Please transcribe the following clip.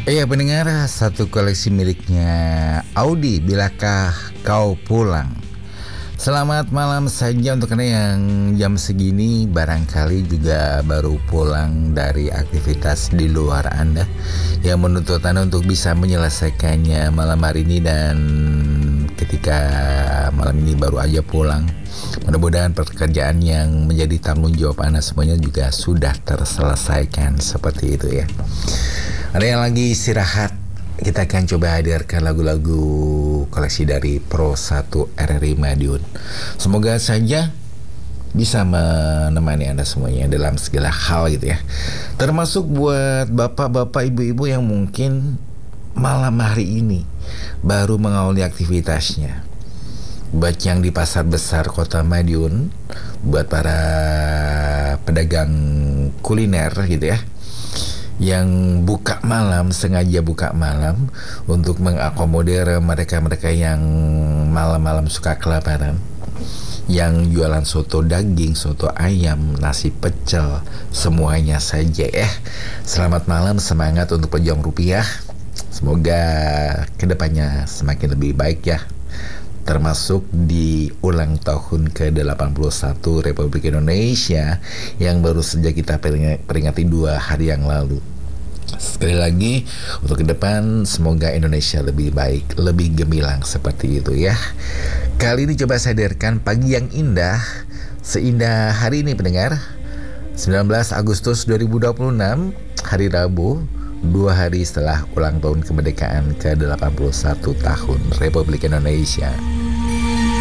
Iya pendengar, satu koleksi miliknya Audi, Bilakah Kau Pulang. Selamat malam saja untuk Anda yang jam segini barangkali juga baru pulang dari aktivitas di luar Anda, yang menuntut Anda untuk bisa menyelesaikannya malam hari ini. Dan ketika malam ini baru aja pulang, mudah-mudahan pekerjaan yang menjadi tanggung jawab Anda semuanya juga sudah terselesaikan seperti itu ya. Ada yang lagi istirahat, kita akan coba hadirkan lagu-lagu koleksi dari Pro 1 RRI Madiun. Semoga saja bisa menemani Anda semuanya dalam segala hal gitu ya. Termasuk buat bapak-bapak, ibu-ibu yang mungkin malam hari ini baru mengawali aktivitasnya. Buat yang di pasar besar Kota Madiun, buat para pedagang kuliner gitu ya, yang buka malam, sengaja buka malam untuk mengakomodir mereka-mereka yang malam-malam suka kelaparan, yang jualan soto daging, soto ayam, nasi pecel, semuanya saja ya. Selamat malam, semangat untuk pejuang rupiah. Semoga kedepannya semakin lebih baik ya, termasuk di ulang tahun ke-81 Republik Indonesia yang baru saja kita peringati 2 hari yang lalu. Sekali lagi, untuk ke depan semoga Indonesia lebih baik, lebih gemilang seperti itu ya. Kali ini coba saya hadirkan pagi yang indah, seindah hari ini pendengar, 19 Agustus 2026, hari Rabu, 2 hari setelah ulang tahun kemerdekaan ke-81 tahun Republik Indonesia.